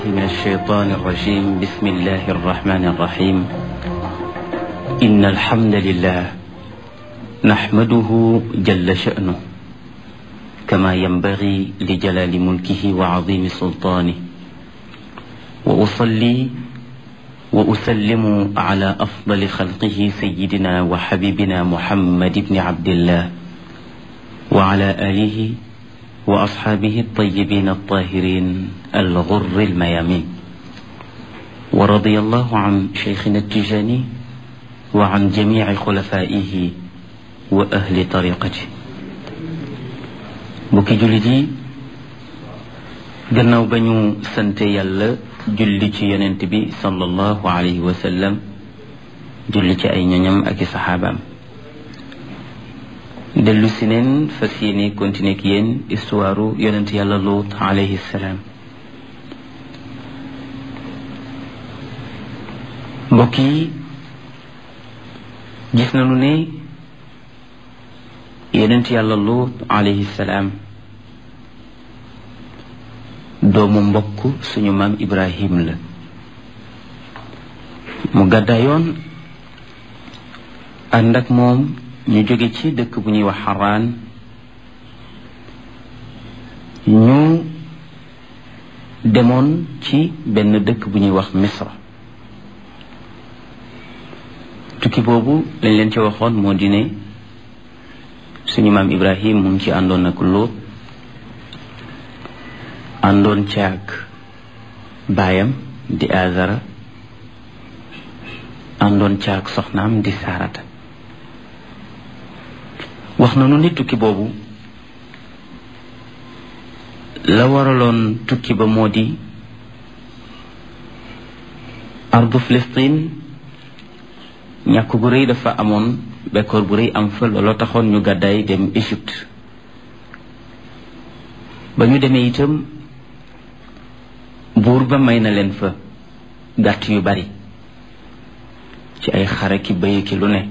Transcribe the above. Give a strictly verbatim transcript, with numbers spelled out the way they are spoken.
من الشيطان الرجيم بسم الله الرحمن الرحيم إن الحمد لله نحمده جل شأنه كما ينبغي لجلال ملكه وعظيم سلطانه وأصلي وأسلم على أفضل خلقه سيدنا وحبيبنا محمد بن عبد الله وعلى آله وأصحابه الطيبين الطاهرين الغر الميامين ورضي الله عن شيخنا التجاني وعن جميع خلفائه وأهل طريقته bokki jullit yi gannaaw ba ñu sante yàlla julli ci yonent bi sallallahu alayhi wa sallam julli ci ay ñoñam ak i saxaabaam dellu si neen fas yéene continuer ak yéen histoire yonent yàlla Luut alayhi salaam mbokk yi gis nañu ne yonent yàlla Luut alayhi salaam doomu mbokk suñu maam Ibrahim la mu gàddaayoon ànd ak moom ñu jóge ci dëkk bu ñuy wax Haraan ñu demoon ci benn dëkk bu ñuy wax Misra tukki boobu lañ leen ci waxoon moo di ne suñu maam Ibrahim mu ngi ci àndoon ak Luut àndoon caag baayam di Azara àndoon caag soxnaam di Saarata wax nañu ni tukki boobu la waraloon tukki ba moo di ardu Filistin ñàkk gu rëy dafa amoon bekkoor bu rëy am fa looloo taxoon ñu gàddaay dem Égypte ba ñu demee itam buur ba may na leen fa gàtt yu bari ci ay xare ki bëy ki lu ne